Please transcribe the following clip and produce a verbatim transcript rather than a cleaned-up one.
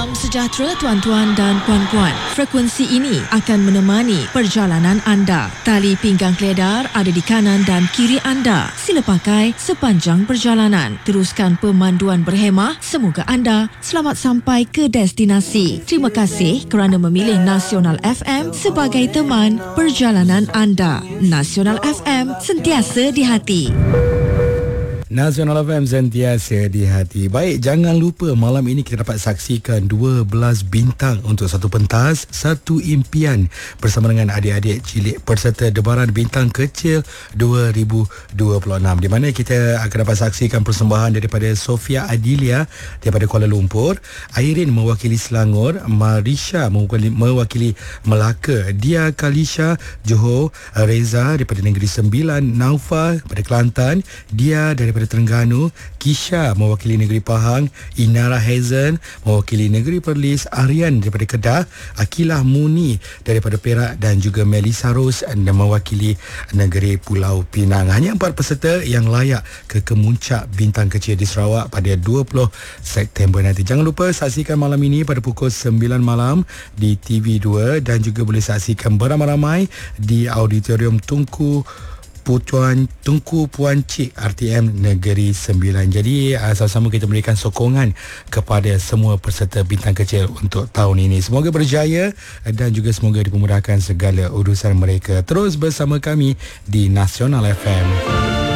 Salam sejahtera tuan-tuan dan puan-puan. Frekuensi ini akan menemani perjalanan anda. Tali pinggang keledar ada di kanan dan kiri anda. Sila pakai sepanjang perjalanan. Teruskan pemanduan berhemah. Semoga anda selamat sampai ke destinasi. Terima kasih kerana memilih Nasional F M sebagai teman perjalanan anda. Nasional F M, sentiasa di hati. Nasional F M sentiasa di hati. Baik, jangan lupa malam ini kita dapat saksikan dua belas bintang untuk satu pentas, satu impian bersama dengan adik-adik cilik peserta Debaran Bintang Kecil dua ribu dua puluh enam, di mana kita akan dapat saksikan persembahan daripada Sofia Adilia daripada Kuala Lumpur, Airin mewakili Selangor, Marisha mewakili, mewakili Melaka, Dia Kalisha Johor, Reza daripada Negeri Sembilan, Naufa daripada Kelantan, Dia daripada Terengganu, Kisha mewakili Negeri Pahang, Inara Hazen mewakili Negeri Perlis, Aryan daripada Kedah, Akilah Muni daripada Perak dan juga Melissa Rose mewakili Negeri Pulau Pinang. Hanya empat peserta yang layak ke kemuncak Bintang Kecil di Sarawak pada dua puluh September nanti. Jangan lupa saksikan malam ini pada pukul sembilan malam di T V dua dan juga boleh saksikan beramai-ramai di Auditorium Tunku Puan Tunku Puan Cik R T M Negeri Sembilan. Jadi uh, sama-sama kita berikan sokongan kepada semua peserta Bintang Kecil untuk tahun ini. Semoga berjaya dan juga semoga dipermudahkan segala urusan mereka. Terus bersama kami di Nasional F M.